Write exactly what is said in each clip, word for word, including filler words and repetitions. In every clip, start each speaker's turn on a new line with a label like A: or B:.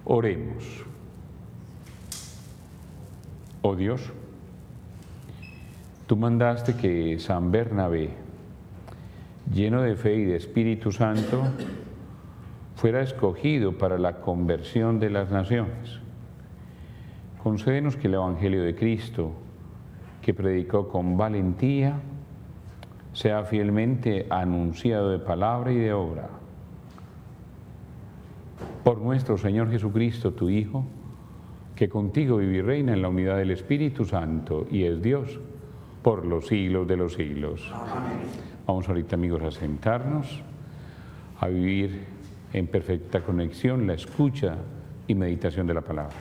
A: Oremos. Oh Dios, tú mandaste que San Bernabé, lleno de fe y de Espíritu Santo, fuera escogido para la conversión de las naciones. Concédenos que el Evangelio de Cristo, que predicó con valentía, sea fielmente anunciado de palabra y de obra. Por nuestro Señor Jesucristo, tu Hijo, que contigo vive y reina en la unidad del Espíritu Santo y es Dios por los siglos de los siglos. Amén. Vamos ahorita, amigos, a sentarnos, a vivir en perfecta conexión la escucha y meditación de la palabra.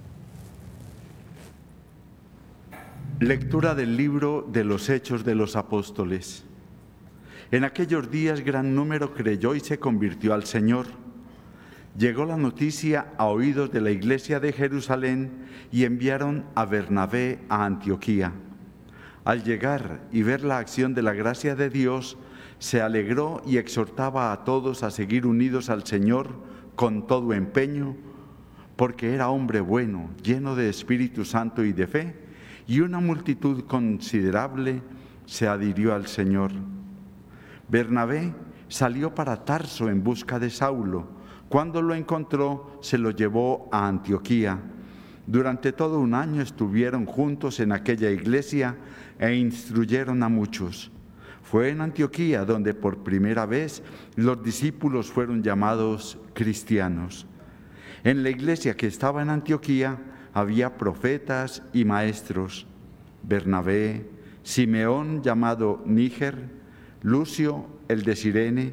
B: Lectura del libro de los Hechos de los Apóstoles. En aquellos días gran número creyó y se convirtió al Señor. Llegó la noticia a oídos de la iglesia de Jerusalén y enviaron a Bernabé a Antioquía. Al llegar y ver la acción de la gracia de Dios, se alegró y exhortaba a todos a seguir unidos al Señor con todo empeño, porque era hombre bueno, lleno de Espíritu Santo y de fe, y una multitud considerable se adhirió al Señor. Bernabé salió para Tarso en busca de Saulo. Cuando lo encontró, se lo llevó a Antioquía. Durante todo un año estuvieron juntos en aquella iglesia e instruyeron a muchos. Fue en Antioquía donde por primera vez los discípulos fueron llamados cristianos. En la iglesia que estaba en Antioquía había profetas y maestros: Bernabé, Simeón llamado Níger, Lucio el de Cirene,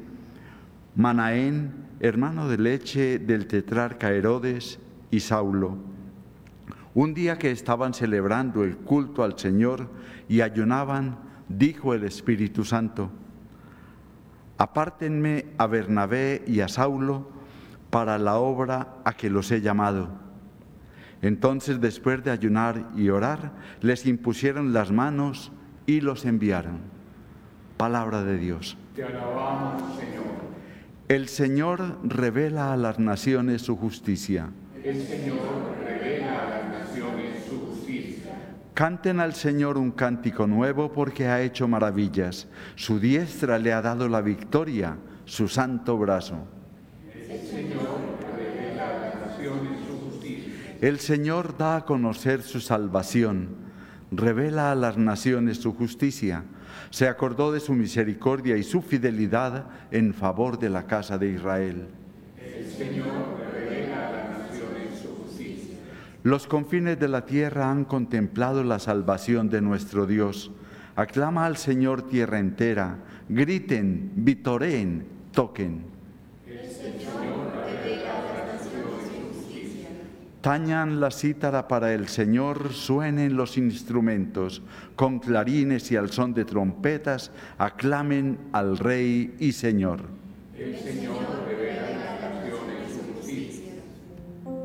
B: Manaén, hermano de leche del tetrarca Herodes, y Saulo. Un día que estaban celebrando el culto al Señor y ayunaban, dijo el Espíritu Santo: apártenme a Bernabé y a Saulo para la obra a que los he llamado. Entonces, después de ayunar y orar, les impusieron las manos y los enviaron. Palabra de Dios.
A: Te alabamos, Señor.
B: El Señor revela a las naciones su justicia.
A: El Señor revela a las naciones su justicia.
B: Canten al Señor un cántico nuevo porque ha hecho maravillas. Su diestra le ha dado la victoria, su santo brazo.
A: El Señor revela a las naciones su justicia.
B: El Señor da a conocer su salvación, revela a las naciones su justicia. Se acordó de su misericordia y su fidelidad en favor de la casa de Israel.
A: El Señor revela a las naciones su justicia.
B: Los confines de la tierra han contemplado la salvación de nuestro Dios. Aclama al Señor tierra entera, griten, vitoreen, toquen.
A: El Señor revela a las naciones su justicia.
B: Tañan la cítara para el Señor, suenen los instrumentos, con clarines y al son de trompetas, aclamen al Rey y Señor.
A: El Señor